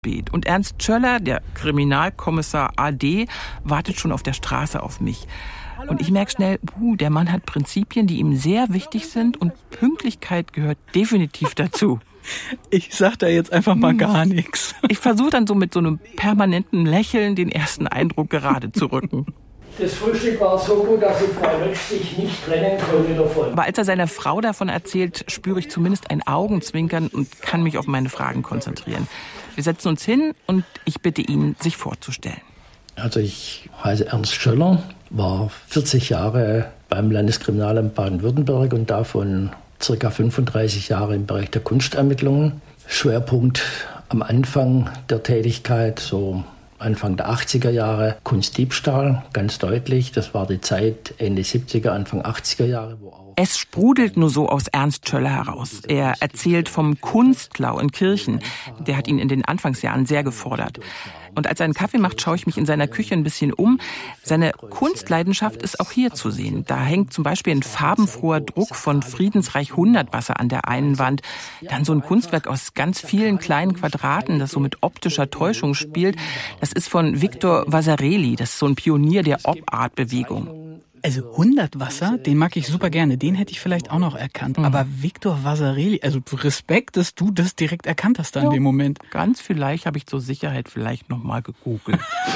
spät. Und Ernst Tschöller, der Kriminalkommissar AD, wartet schon auf der Straße auf mich. Und ich merke schnell, der Mann hat Prinzipien, die ihm sehr wichtig sind und Pünktlichkeit gehört definitiv dazu. Ich sag da jetzt einfach mal gar nichts. Ich versuche dann so mit so einem permanenten Lächeln den ersten Eindruck gerade zu rücken. Das Frühstück war so gut, dass ich Frau Rötsch sich nicht trennen konnte davon. Aber als er seiner Frau davon erzählt, spüre ich zumindest ein Augenzwinkern und kann mich auf meine Fragen konzentrieren. Wir setzen uns hin und ich bitte ihn, sich vorzustellen. Also ich heiße Ernst Tschöller, war 40 Jahre beim Landeskriminalamt Baden-Württemberg und davon ca. 35 Jahre im Bereich der Kunstermittlungen. Schwerpunkt am Anfang der Tätigkeit, so Anfang der 80er Jahre, Kunstdiebstahl, ganz deutlich. Das war die Zeit Ende 70er, Anfang 80er Jahre. Es sprudelt nur so aus Ernst Tschöller heraus. Er erzählt vom Kunstklau in Kirchen. Der hat ihn in den Anfangsjahren sehr gefordert. Und als er einen Kaffee macht, schaue ich mich in seiner Küche ein bisschen um. Seine Kunstleidenschaft ist auch hier zu sehen. Da hängt zum Beispiel ein farbenfroher Druck von Friedensreich Hundertwasser an der einen Wand. Dann so ein Kunstwerk aus ganz vielen kleinen Quadraten, das so mit optischer Täuschung spielt. Das ist von Victor Vasarely. Das ist so ein Pionier der Op-Art-Bewegung. Also Hundertwasser, den mag ich super gerne. Den hätte ich vielleicht auch noch erkannt. Aber Victor Vasarely, also Respekt, dass du das direkt erkannt hast da in dem Moment. Ganz vielleicht habe ich zur Sicherheit vielleicht noch mal gegoogelt.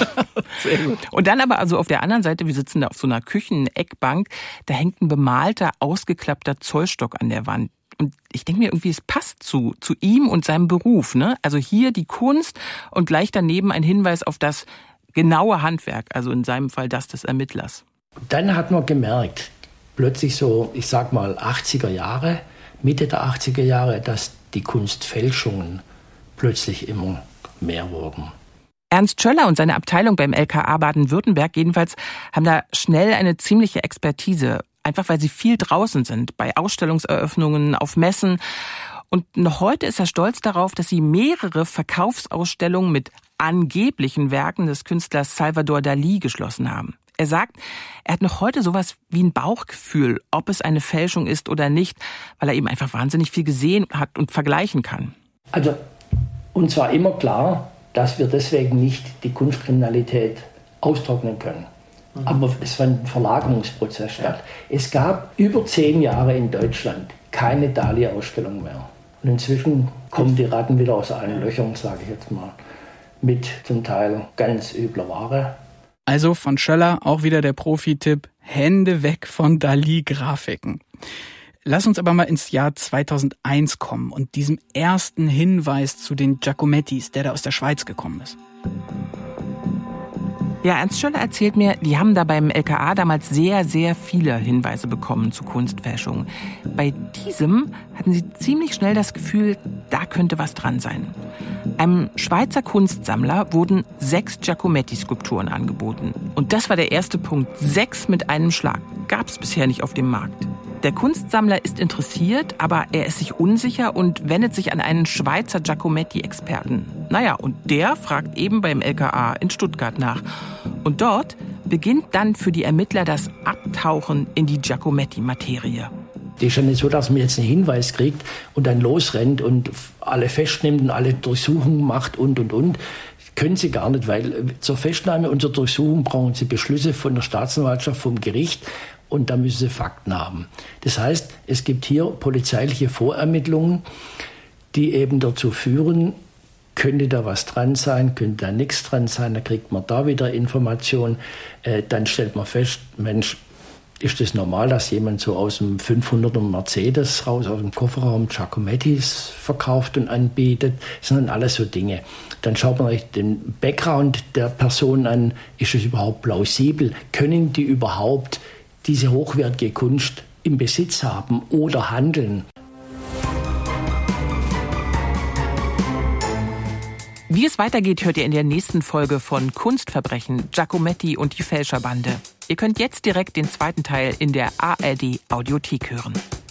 Sehr gut. Und dann aber also auf der anderen Seite, wir sitzen da auf so einer Kücheneckbank, da hängt ein bemalter, ausgeklappter Zollstock an der Wand. Und ich denke mir irgendwie, es passt zu ihm und seinem Beruf, ne? Also hier die Kunst und gleich daneben ein Hinweis auf das genaue Handwerk, also in seinem Fall das des Ermittlers. Dann hat man gemerkt, plötzlich so, ich sag mal 80er Jahre, Mitte der 80er Jahre, dass die Kunstfälschungen plötzlich immer mehr wurden. Ernst Tschöller und seine Abteilung beim LKA Baden-Württemberg jedenfalls haben da schnell eine ziemliche Expertise. Einfach weil sie viel draußen sind, bei Ausstellungseröffnungen, auf Messen. Und noch heute ist er stolz darauf, dass sie mehrere Verkaufsausstellungen mit angeblichen Werken des Künstlers Salvador Dalí geschlossen haben. Er sagt, er hat noch heute sowas wie ein Bauchgefühl, ob es eine Fälschung ist oder nicht, weil er eben einfach wahnsinnig viel gesehen hat und vergleichen kann. Also uns war immer klar, dass wir deswegen nicht die Kunstkriminalität austrocknen können. Aber es fand ein Verlagerungsprozess statt. Es gab über 10 Jahre in Deutschland keine Dalí-Ausstellung mehr. Und inzwischen kommen die Ratten wieder aus allen Löchern, sage ich jetzt mal, mit zum Teil ganz übler Ware. Also von Tschöller auch wieder der Profi-Tipp, Hände weg von Dalí-Grafiken. Lass uns aber mal ins Jahr 2001 kommen und diesem ersten Hinweis zu den Giacomettis, der da aus der Schweiz gekommen ist. Ja, Ernst Tschöller erzählt mir, die haben da beim LKA damals sehr, sehr viele Hinweise bekommen zu Kunstfälschungen. Bei diesem hatten sie ziemlich schnell das Gefühl, da könnte was dran sein. Einem Schweizer Kunstsammler wurden 6 Giacometti-Skulpturen angeboten. Und das war der erste Punkt. 6 mit einem Schlag. Gab's bisher nicht auf dem Markt. Der Kunstsammler ist interessiert, aber er ist sich unsicher und wendet sich an einen Schweizer Giacometti-Experten. Naja, und der fragt eben beim LKA in Stuttgart nach. Und dort beginnt dann für die Ermittler das Abtauchen in die Giacometti-Materie. Es ist ja nicht so, dass man jetzt einen Hinweis kriegt und dann losrennt und alle festnimmt und alle Durchsuchungen macht und. Können Sie gar nicht, weil zur Festnahme und zur Durchsuchung brauchen Sie Beschlüsse von der Staatsanwaltschaft, vom Gericht und da müssen Sie Fakten haben. Das heißt, es gibt hier polizeiliche Vorermittlungen, die eben dazu führen, könnte da was dran sein, könnte da nichts dran sein, dann kriegt man da wieder Informationen, dann stellt man fest, Mensch, ist das normal, dass jemand so aus dem 500er Mercedes raus aus dem Kofferraum Giacomettis verkauft und anbietet? Das sind dann alles so Dinge. Dann schaut man sich den Background der Person an. Ist es überhaupt plausibel? Können die überhaupt diese hochwertige Kunst im Besitz haben oder handeln? Wie es weitergeht, hört ihr in der nächsten Folge von Kunstverbrechen, Giacometti und die Fälscherbande. Ihr könnt jetzt direkt den zweiten Teil in der ARD Audiothek hören.